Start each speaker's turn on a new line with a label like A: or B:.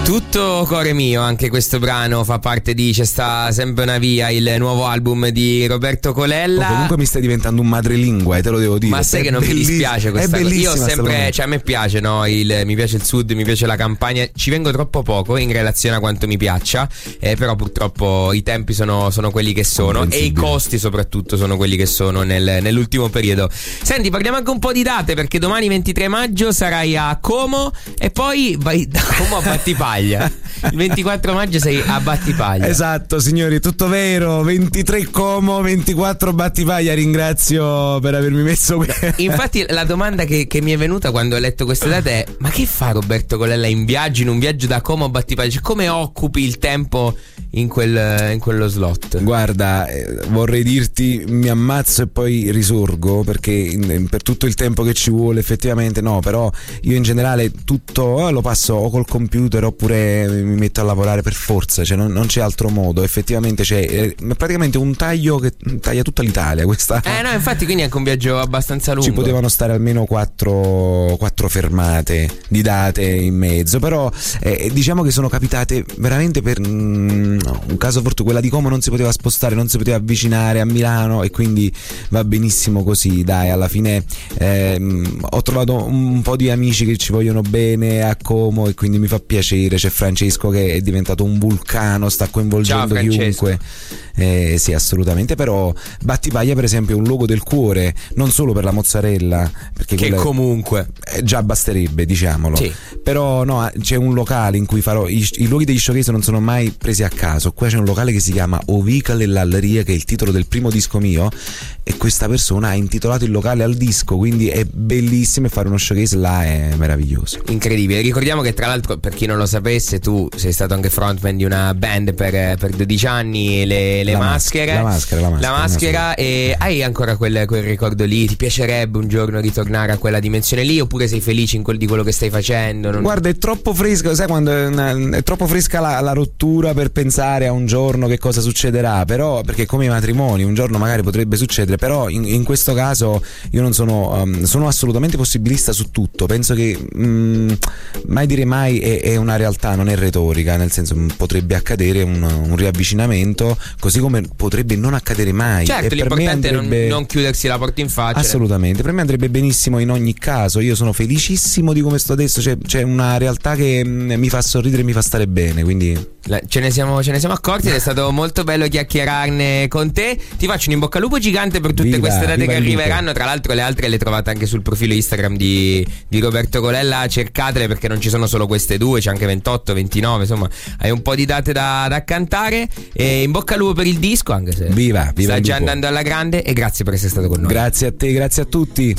A: Tutto cuore mio, anche questo brano fa parte di C'è sta sempre una via, il nuovo album di Roberto Colella.
B: Comunque mi stai diventando un madrelingua, te lo devo dire.
A: Ma sai che non mi dispiace questa cosa. Io ho sempre, cioè a me piace, no? Mi piace il sud, mi piace la campagna. Ci vengo troppo poco in relazione a quanto mi piaccia, però purtroppo i tempi sono quelli che sono e i costi soprattutto sono quelli che sono nell'ultimo periodo. Senti, parliamo anche un po' di date, perché domani 23 maggio sarai a Como e poi vai da Como a Battipaglia. Il 24 maggio sei a Battipaglia.
B: Esatto, signori, tutto vero. 23 Como, 24 Battipaglia. Ringrazio per avermi messo qui.
A: Infatti la domanda che mi è venuta quando ho letto queste date è: ma che fa Roberto Colella in un viaggio da Como a Battipaglia? Cioè, come occupi il tempo in quello slot?
B: Guarda, vorrei dirti mi ammazzo e poi risorgo, perché per tutto il tempo che ci vuole effettivamente no, però io in generale tutto lo passo o col computer oppure mi metto a lavorare per forza, cioè non c'è altro modo. Effettivamente c'è praticamente un taglio che taglia tutta l'Italia questa.
A: No, infatti, quindi è anche un viaggio abbastanza lungo.
B: Ci potevano stare almeno 4 fermate di date in mezzo, però diciamo che sono capitate veramente per un caso fortuito. Quella di Como non si poteva spostare, non si poteva avvicinare a Milano e quindi va benissimo così, dai. Alla fine ho trovato un po' di amici che ci vogliono bene a Como e quindi mi fa piacere. C'è Francesco che è diventato un vulcano, sta coinvolgendo chiunque. Sì, assolutamente. Però Battipaglia per esempio è un luogo del cuore, non solo per la mozzarella, perché
A: che comunque
B: già basterebbe, diciamolo.
A: Sì.
B: Però no, c'è un locale in cui farò i luoghi degli showcase, non sono mai presi a caso. Qua c'è un locale che si chiama Ovica Lell'Alleria, che è il titolo del primo disco mio, e questa persona ha intitolato il locale al disco, quindi è bellissimo, e fare uno showcase là è meraviglioso,
A: incredibile. Ricordiamo che tra l'altro, per chi non lo sapesse, tu sei stato anche frontman di una band per 12 anni, la maschera, e hai ancora quel ricordo lì? Ti piacerebbe un giorno ritornare a quella dimensione lì, oppure sei felice di quello che stai facendo?
B: Guarda, è troppo fresca, sai quando è troppo fresca la rottura per pensare a un giorno che cosa succederà, però, perché come i matrimoni un giorno magari potrebbe succedere, però in questo caso io non sono assolutamente possibilista su tutto. Penso che mai dire mai è una realtà, non è retorica, nel senso potrebbe accadere un riavvicinamento, così come potrebbe non accadere mai.
A: Certo,
B: e
A: l'importante è non chiudersi la porta in faccia.
B: Assolutamente, per me andrebbe benissimo in ogni caso. Io sono felicissimo di come sto adesso, c'è una realtà che mi fa sorridere e mi fa stare bene, quindi
A: ce ne siamo accorti ed è stato molto bello chiacchierarne con te. Ti faccio un in bocca al lupo gigante per tutte queste date che arriveranno. Tra l'altro le altre le trovate anche sul profilo Instagram di Roberto Colella, cercatele, perché non ci sono solo queste due, c'è anche 28, 29, insomma hai un po' di date da cantare. E in bocca al lupo per il disco, anche se
B: viva
A: sta già andando alla grande, e grazie per essere stato con noi.
B: Grazie a te, grazie a tutti.